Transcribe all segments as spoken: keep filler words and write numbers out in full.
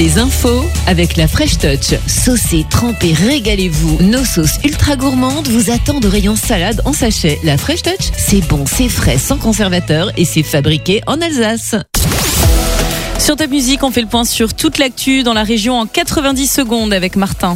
Les infos avec la Fresh Touch. Saucez, trempez, régalez-vous. Nos sauces ultra gourmandes vous attendent au rayon salade en sachet. La Fresh Touch, c'est bon, c'est frais, sans conservateur et c'est fabriqué en Alsace. Sur Top Music, on fait le point sur toute l'actu dans la région en quatre-vingt-dix secondes avec Martin.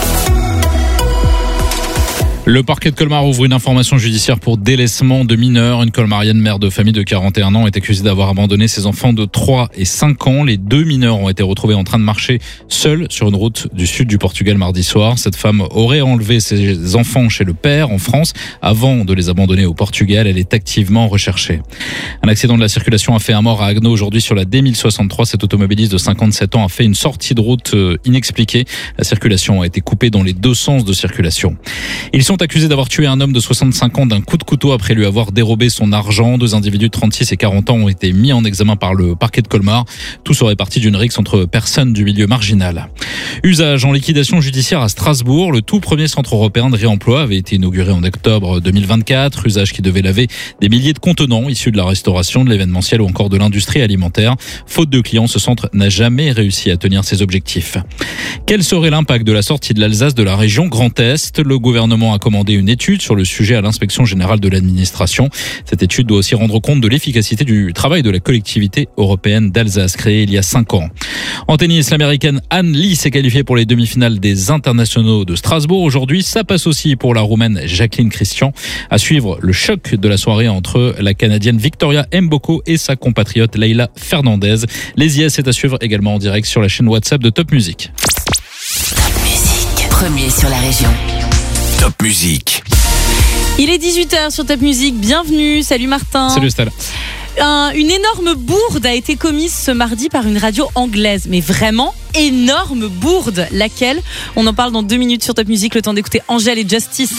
Le parquet de Colmar ouvre une information judiciaire pour délaissement de mineurs. Une colmarienne mère de famille de quarante et un ans est accusée d'avoir abandonné ses enfants de trois et cinq ans. Les deux mineurs ont été retrouvés en train de marcher seuls sur une route du sud du Portugal mardi soir. Cette femme aurait enlevé ses enfants chez le père en France avant de les abandonner au Portugal. Elle est activement recherchée. Un accident de la circulation a fait un mort à Agno aujourd'hui sur la D mille soixante-trois. Cet automobiliste de cinquante-sept ans a fait une sortie de route inexpliquée. La circulation a été coupée dans les deux sens de circulation. Ils sont accusés d'avoir tué un homme de soixante-cinq ans d'un coup de couteau après lui avoir dérobé son argent. Deux individus de trente-six et quarante ans ont été mis en examen par le parquet de Colmar. Tout serait parti d'une rixe entre personnes du milieu marginal. Usage en liquidation judiciaire à Strasbourg. Le tout premier centre européen de réemploi avait été inauguré en octobre deux mille vingt-quatre. Usage qui devait laver des milliers de contenants issus de la restauration, de l'événementiel ou encore de l'industrie alimentaire. Faute de clients, ce centre n'a jamais réussi à tenir ses objectifs. Quel serait l'impact de la sortie de l'Alsace de la région Grand Est ? Le gouvernement a commandé une étude sur le sujet à l'inspection générale de l'administration. Cette étude doit aussi rendre compte de l'efficacité du travail de la collectivité européenne d'Alsace, créée il y a cinq ans. En tennis, l'américaine Anne Lee s'est qualifiée pour les demi-finales des internationaux de Strasbourg. Aujourd'hui, ça passe aussi pour la roumaine Jacqueline Christian. À suivre le choc de la soirée entre la canadienne Victoria Mboko et sa compatriote Leila Fernandez. Les I S est à suivre également en direct sur la chaîne WhatsApp de Top Music. Top Music, premier sur la région. Top Music. Il est dix-huit heures sur Top Music, bienvenue, salut Martin. Salut Stella. Un, une énorme bourde a été commise ce mardi par une radio anglaise, mais vraiment énorme bourde. Laquelle ? On en parle dans deux minutes sur Top Music, le temps d'écouter Angèle et Justice.